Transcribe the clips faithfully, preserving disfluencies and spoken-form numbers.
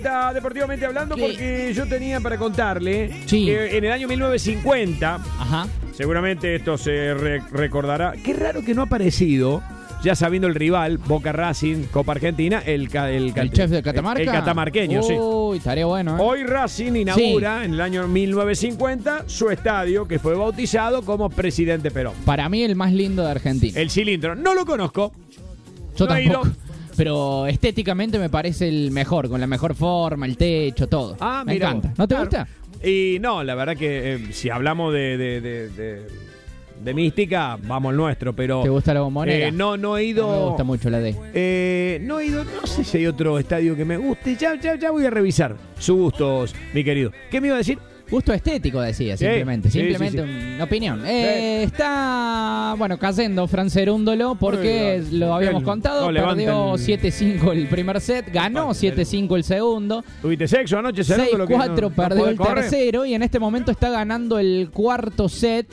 Está deportivamente hablando ¿Qué? porque yo tenía para contarle Sí. que en el año mil novecientos cincuenta, Ajá. seguramente esto se re- recordará, qué raro que no ha aparecido, ya sabiendo el rival, Boca Racing, Copa Argentina, el, ca- el, ¿El chef de Catamarca? El, el catamarqueño, sí. Uy, estaría bueno, ¿eh? Hoy Racing inaugura en el año mil novecientos cincuenta su estadio que fue bautizado como Presidente Perón. Para mí el más lindo de Argentina. El cilindro, no lo conozco. Yo no he tampoco. ido. Pero estéticamente me parece el mejor, con la mejor forma, el techo, todo. Ah, me mira encanta. vos. ¿No te Claro. gusta? Y no, la verdad que eh, si hablamos de, de, de, de, de mística, vamos al nuestro, pero... ¿Te gusta la bombonera? Eh, no, no he ido... No me gusta mucho la D. Eh, no he ido, no sé si hay otro estadio que me guste. Ya, ya, ya voy a revisar sus gustos, mi querido. ¿Qué me iba a decir? Gusto estético, decía, Sí, simplemente. sí, simplemente sí, sí. una opinión. Eh, está, bueno, cayendo Fran Cerúndolo porque Uy, lo habíamos no, contado. no perdió levantan- siete cinco el primer set, ganó Ah, siete cinco el segundo. ¿Tuviste sexo anoche? seis Cerrando lo que cuatro no- no perdió podés el correr? tercero y en este momento está ganando el cuarto set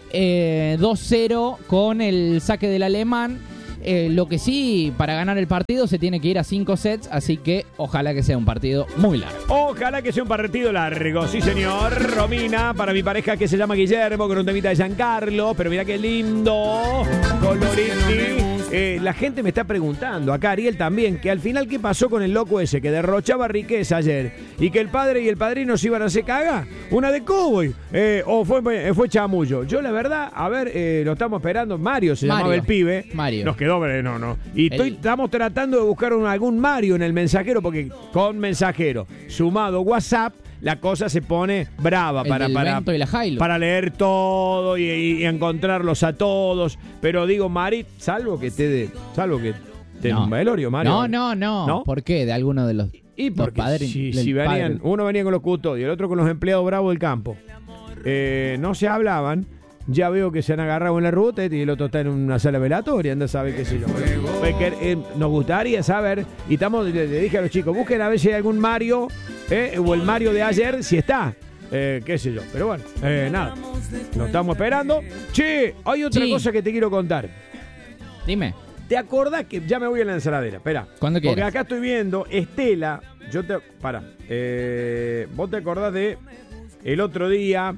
eh, dos cero con el saque del alemán. Eh, lo que sí, para ganar el partido se tiene que ir a cinco sets, así que ojalá que sea un partido muy largo. Ojalá que sea un partido largo, sí señor. Romina, para mi pareja que se llama Guillermo, con un temita de Giancarlo, pero mira qué lindo. Coloriti. Eh, la gente me está preguntando, acá Ariel también, que al final qué pasó con el loco ese que derrochaba riqueza ayer y que el padre y el padrino se iban a hacer caga. Una de cowboy. Eh, o fue, fue chamullo. Yo la verdad, a ver, eh, lo estamos esperando. Mario se Mario. llamaba el pibe. Mario. Nos quedó, eh, no, no. Y estoy, El- estamos tratando de buscar un- algún Mario en el mensajero, porque con mensajero sumado WhatsApp, la cosa se pone brava El para, del para, Bento y la Jailo. para leer todo y, y encontrarlos a todos. Pero digo, Mari, salvo que te de, salvo que te en No. un velorio, Mario. No, no, no, ¿No? ¿Por qué? De alguno de los, Y los porque padres. si, del si venían, padre. uno venía con los custodios y el otro con los empleados bravos del campo, eh, no se hablaban. Ya veo que se han agarrado en la ruta y el otro está en una sala velatoria, anda a saber qué sé yo. Pues que, eh, nos gustaría saber, y estamos, le, le dije a los chicos, busquen a ver si hay algún Mario, eh, o el Mario de ayer, si está, eh, qué sé yo. Pero bueno, eh, nada, nos estamos esperando. Che, hay otra Sí. cosa que te quiero contar. Dime. ¿Te acordás que ya me voy a la ensaladera? Espera. Cuando Porque quieras. acá estoy viendo, Estela, yo te... Para, eh, vos te acordás de el otro día,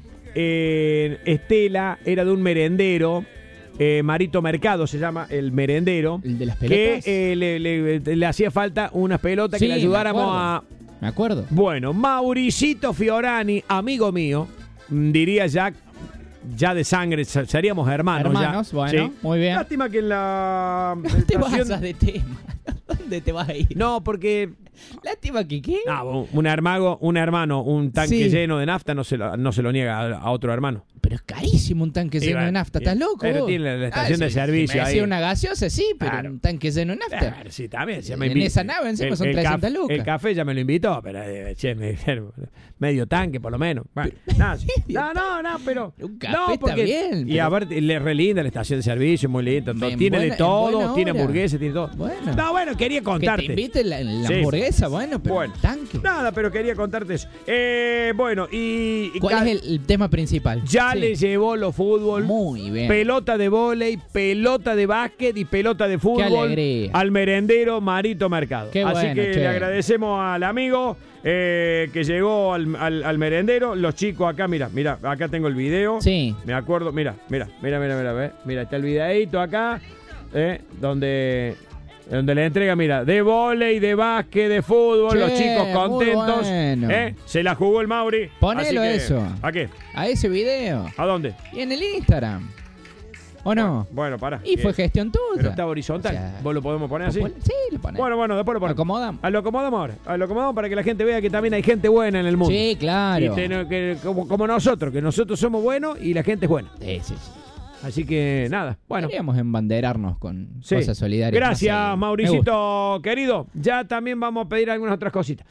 eh, Estela era de un merendero, eh, Marito Mercado se llama el merendero, ¿El de las que pelotas? eh, le, le- le hacía falta unas pelotas Sí, que le me ayudáramos acuerdo. a... Me acuerdo. Bueno, Mauricito Fiorani, amigo mío, mm, diría ya, ya de sangre, se- seríamos hermanos. Hermanos, ya. bueno, Sí. muy bien. Lástima que en la... No te estación- vas de tema. ¿Dónde te vas a ir? No, porque Lástima que qué. ah, un, un hermano, un hermano, un tanque Sí. lleno de nafta no se lo, no se lo niega a, a otro hermano. Pero es carísimo un tanque Y lleno bueno, de nafta. y- ¿Estás loco? pero vos? tiene la estación de si- servicio si me ahí. decía una gaseosa, sí, pero Claro. un tanque lleno de nafta. Claro, sí, también. Se me En invi- esa nave encima son trescientas caf- lucas. El café ya me lo invitó, pero eh, che, me dijeron, medio tanque por lo menos. Bueno, nada, sí. no, no, no, pero... Un café no, está bien, Y pero- a ver, le re linda la estación de servicio, muy linda. todo. En Tiene buena- de en todo, buena tiene hora. hamburguesas, tiene todo. Bueno. No, bueno, quería Que contarte. te invite la, la Sí. hamburguesa, bueno, pero Bueno, un tanque. nada, pero quería contarte eso. Eh, bueno, y... y ¿Cuál ca- es el, el tema principal? Ya Sí. le llevó los fútbol. Muy bien. Pelota de vóley, pelota de básquet y pelota de fútbol alegría. al merendero Marito Mercado. Qué Así bueno, que che. le agradecemos al amigo eh, que llegó al, al- al merendero. Los chicos acá, mira, mira, acá tengo el video. Sí. Me acuerdo, mira, mira, mira, mira, mira, ve. Mira, está el videíto acá, eh, donde... Donde le entrega, mira, de vóley, de básquet, de fútbol, Che, los chicos muy contentos. bueno. ¿eh? Se la jugó el Mauri. Ponelo Así que- eso. ¿A qué? A ese video. ¿A dónde? Y en el Instagram. ¿O no? Bueno, para. Y fue gestión tuya. Pero está horizontal. O sea, ¿Vos lo podemos poner ¿lo así? pon- Sí, lo ponés. Bueno, bueno, después lo ponemos. Acomodamos. Ah, lo acomodamos ahora. Ah, lo acomodamos para que la gente vea que también hay gente buena en el mundo. Sí, claro. Y ten- que- como, como nosotros, que nosotros somos buenos y la gente es buena. Sí, sí, sí. Así que nada, bueno. Podríamos embanderarnos con Sí. cosas solidarias. Gracias, No sé, me gusta. Mauricito, querido. Ya también vamos a pedir algunas otras cositas.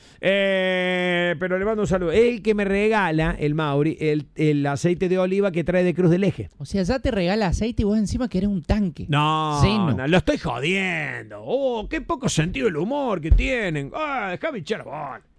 Eh, pero le mando un saludo. El que me regala, el Mauri, el, el aceite de oliva que trae de Cruz del Eje. O sea, ya te regala aceite y vos encima que eres un tanque. No, Seno. no, lo estoy jodiendo. Oh, qué poco sentido el humor que tienen. Ah, déjame echar bola.